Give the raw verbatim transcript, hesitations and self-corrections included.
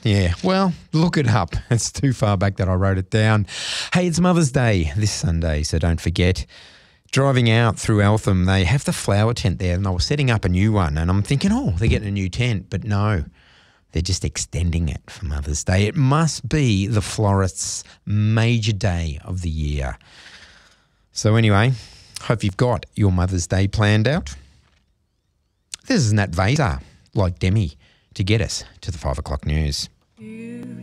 Yeah, well, look it up. It's too far back that I wrote it down. Hey, it's Mother's Day this Sunday, so don't forget. Driving out through Eltham, they have the flower tent there, and they were setting up a new one. And I'm thinking, oh, they're getting a new tent. But no, they're just extending it for Mother's Day. It must be the florist's major day of the year. So anyway, hope you've got your Mother's Day planned out. This is Nat Vaser, like Demi, to get us to the five o'clock news.